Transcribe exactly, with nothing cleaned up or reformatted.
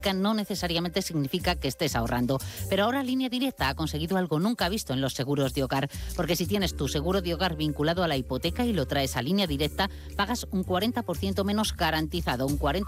no necesariamente significa que estés ahorrando. Pero ahora Línea Directa ha conseguido algo nunca visto en los seguros de hogar, porque si tienes tu seguro de hogar vinculado a la hipoteca y lo traes a Línea Directa, pagas un cuarenta por ciento menos garantizado, un cuarenta